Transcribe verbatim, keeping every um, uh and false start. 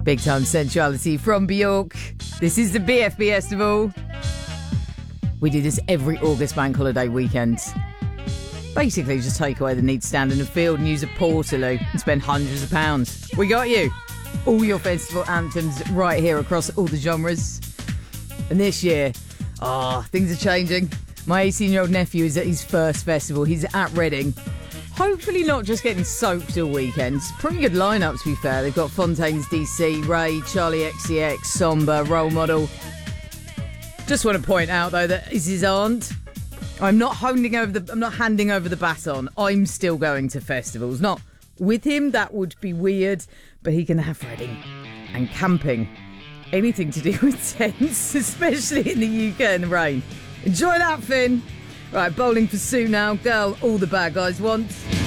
Big time sensuality from Bjork. This is the B F B Festival. We do this every August bank holiday weekend. Basically, just take away the need to stand in the field and use a portaloo and spend hundreds of pounds. We got you. All your festival anthems right here across all the genres. And this year, ah, oh, things are changing. My eighteen-year-old nephew is at his first festival. He's at Reading. Hopefully not just getting soaked all weekend. Pretty good lineup, to be fair. They've got Fontaines D C, Ray, Charlie X C X, Somber, Role Model. Just want to point out, though, that is his aunt. I'm not handing over the I'm not handing over the baton. I'm still going to festivals. Not with him, that would be weird, but he can have Reading and camping. Anything to do with tents, especially in the U K in the rain. Enjoy that, Finn. Right, bowling for Sue now. Girl, all the bad guys want.